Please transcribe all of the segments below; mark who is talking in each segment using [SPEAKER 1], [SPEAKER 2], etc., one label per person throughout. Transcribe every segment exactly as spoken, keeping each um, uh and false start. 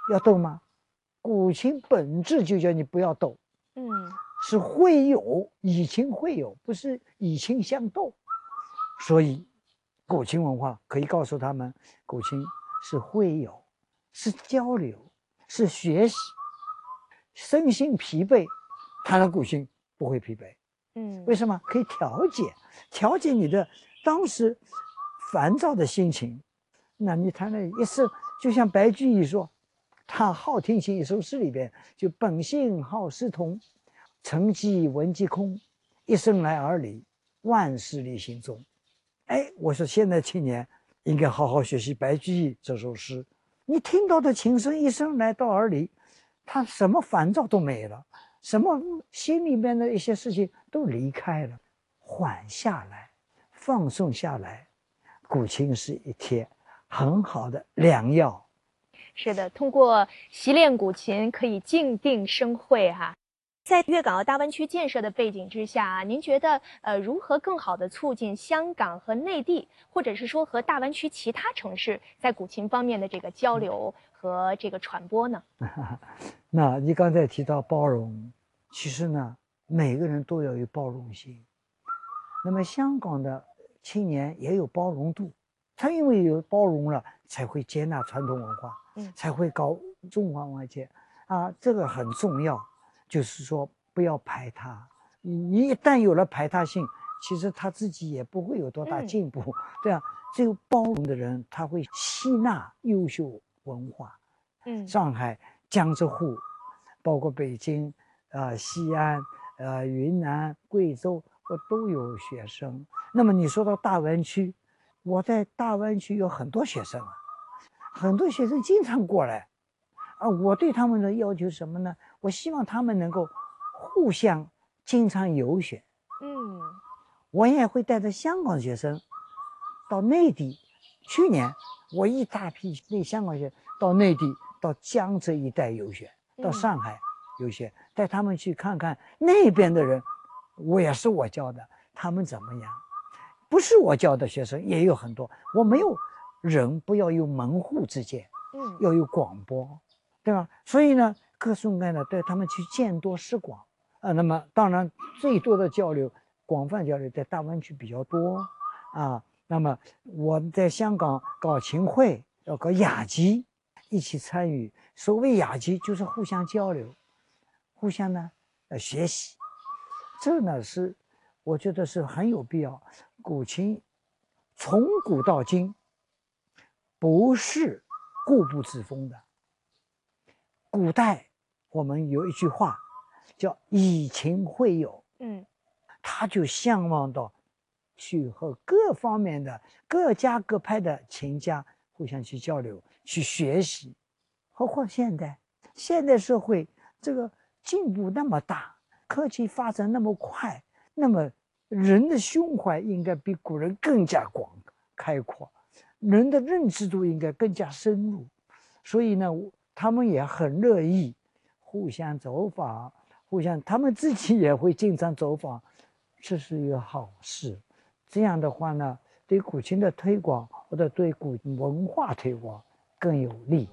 [SPEAKER 1] 要斗吗？古琴本质就叫你不要斗，
[SPEAKER 2] 嗯，
[SPEAKER 1] 是会友，以琴会友，不是以琴相斗。所以古琴文化可以告诉他们，古琴是会友，是交流，是学习。身心疲惫，弹了古琴不会疲惫。
[SPEAKER 2] 嗯，
[SPEAKER 1] 为什么？可以调节，调节你的当时烦躁的心情。那你弹了一首，就像白居易说，他《好听琴》一首诗里边，就本性好思同，沉寂闻即空，一生来而立，万事立心中。哎，我说现在青年应该好好学习白居易这首诗。你听到的琴声一生来到而离，他什么烦躁都没了，什么心里面的一些事情都离开了，缓下来，放松下来。古琴是一帖很好的良药。
[SPEAKER 2] 是的，通过习练古琴可以静定生慧哈。在粤港澳大湾区建设的背景之下，您觉得呃如何更好的促进香港和内地，或者是说和大湾区其他城市在古琴方面的这个交流和这个传播呢？
[SPEAKER 1] 那你刚才提到包容，其实呢，每个人都要有包容心。那么香港的青年也有包容度，他因为有包容了，才会接纳传统文化，
[SPEAKER 2] 嗯，
[SPEAKER 1] 才会搞中华文化啊，这个很重要。就是说不要排他，你一旦有了排他性，其实他自己也不会有多大进步。嗯、对啊，只有包容的人，他会吸纳优秀文化。
[SPEAKER 2] 嗯，
[SPEAKER 1] 上海、江浙沪，包括北京、呃西安、呃云南、贵州，我都有学生。那么你说到大湾区，我在大湾区有很多学生啊，很多学生经常过来。啊，我对他们的要求什么呢？我希望他们能够互相经常游学。
[SPEAKER 2] 嗯，
[SPEAKER 1] 我也会带着香港学生到内地。去年我一大批那香港学生到内地，到江浙一带游学，到上海游学，带他们去看看那边的人，我也是我教的，他们怎么样？不是我教的学生也有很多。我没有人不要有门户之见，
[SPEAKER 2] 嗯，
[SPEAKER 1] 要有广播。对吧？所以呢，各种各样的带他们去见多识广啊。那么当然，最多的交流、广泛交流在大湾区比较多啊。那么我在香港搞琴会，要搞雅集，一起参与。所谓雅集，就是互相交流，互相呢呃学习。这呢是我觉得是很有必要。古琴从古到今不是固步自封的。古代我们有一句话叫以琴会友，
[SPEAKER 2] 嗯，
[SPEAKER 1] 他就向往到去和各方面的各家各派的琴家互相去交流去学习。何况现代现代社会这个进步那么大，科技发展那么快，那么人的胸怀应该比古人更加广开阔，人的认知度应该更加深入。所以呢他们也很乐意互相走访，互相他们自己也会经常走访，这是一个好事。这样的话呢，对古琴的推广或者对古文化推广更有利。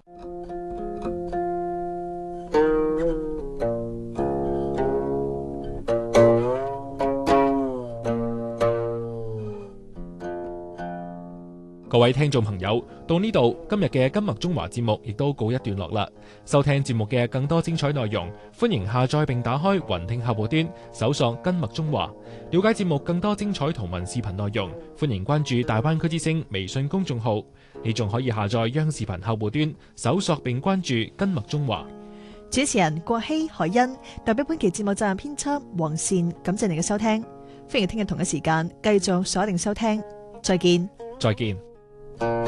[SPEAKER 3] 各位聽眾朋友，到呢度今日嘅今麥中華節目亦都告一段落啦。收聽節目嘅更多精彩內容，歡迎下載並打開雲聽客戶端，搜索跟麥中華，了解節目更多精彩圖文視頻內容。歡迎關注大灣區之聲微信公眾號，你仲可以下載央視頻客戶端，搜索並關注跟麥中華。
[SPEAKER 4] 主持人郭希、海欣，代表本期節目責任編輯黃善，感謝你嘅收聽。歡迎聽日同一時間繼續鎖定收聽，再見。
[SPEAKER 3] 再見。